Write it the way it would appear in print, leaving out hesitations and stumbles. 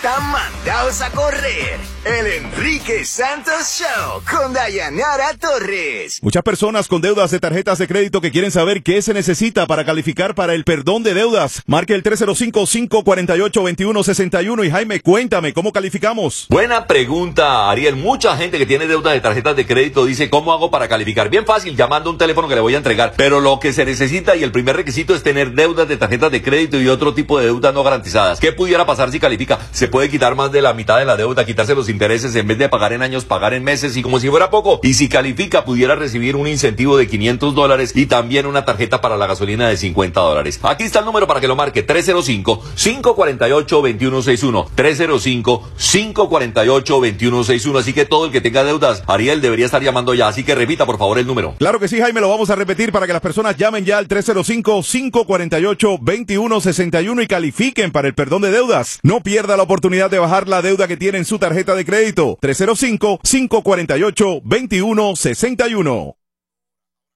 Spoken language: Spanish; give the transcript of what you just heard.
están mandados a correr. El Enrique Santos Show con Dayanara Torres. Muchas personas con deudas de tarjetas de crédito que quieren saber qué se necesita para calificar para el perdón de deudas. Marque el 305-548-2161 y Jaime, cuéntame, ¿cómo calificamos? Buena pregunta, Ariel. Mucha gente que tiene deudas de tarjetas de crédito dice, ¿cómo hago para calificar? Bien fácil, llamando a un teléfono que le voy a entregar. Pero lo que se necesita y el primer requisito es tener deudas de tarjetas de crédito y otro tipo de deudas no garantizadas. ¿Qué pudiera pasar si califica? Se puede quitar más de la mitad de la deuda, quitarse los intereses, en vez de pagar en años, pagar en meses, y como si fuera poco. Y si califica, pudiera recibir un incentivo de $500 y también una tarjeta para la gasolina de $50. Aquí está el número para que lo marque: 305-548-2161. 305-548-2161. Así que todo el que tenga deudas, Ariel, debería estar llamando ya. Así que repita, por favor, el número. Claro que sí, Jaime, lo vamos a repetir para que las personas llamen ya al 305-548-2161 y califiquen para el perdón de deudas. No pierda la oportunidad de bajar la deuda que tiene en su tarjeta de crédito. 305-548-2161.